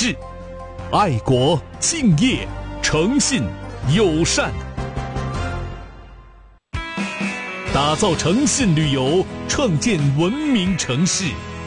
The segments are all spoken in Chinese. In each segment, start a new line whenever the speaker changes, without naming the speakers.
质，爱国、敬业、诚信、友善，打造诚信旅游，创建文明城市。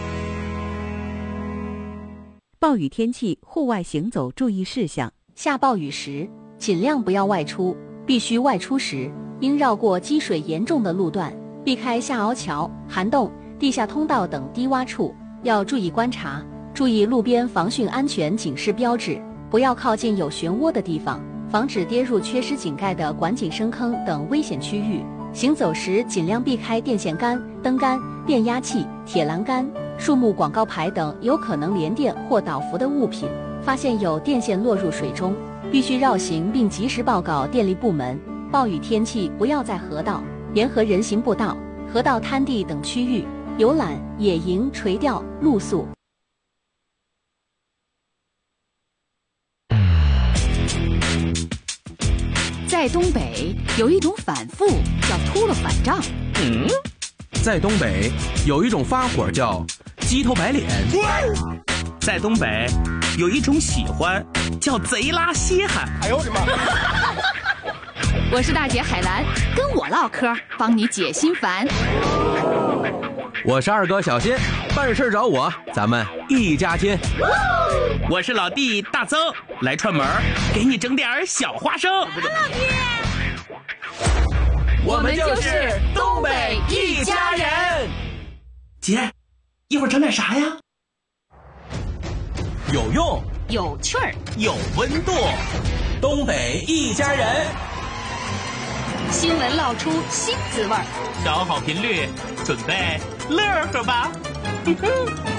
暴雨天气户外行走注意事项：
下暴雨时，尽量不要外出，必须外出时，应绕过积水严重的路段，避开下凹桥、涵洞、地下通道等低洼处，要注意观察，注意路边防汛安全警示标志，不要靠近有漩涡的地方，防止跌入缺失井盖的管井深坑等危险区域。行走时尽量避开电线杆、灯杆、变压器、铁栏杆、树木广告牌等有可能连电或导浮的物品。发现有电线落入水中，必须绕行并及时报告电力部门。暴雨天气不要在河道、沿河人行步道、河道滩地等区域游览、野营、垂钓、露宿。
在东北有一种反复叫秃了反账。
在东北有一种发火叫鸡头白脸。
在东北有一种喜欢叫贼拉稀罕。
哎呦我的妈！
我是大姐海兰，跟我唠嗑，帮你解心烦。
我是二哥小新，办事找我，咱们一家亲。
我是老弟大曾，来串门，给你整点小花生。
老弟，
我们就是东北一家人。
姐，一会儿整点啥呀？
有用，
有趣儿，
有温度，
东北一家人。
新闻唠出新滋味儿，
调好频率，准备乐呵吧。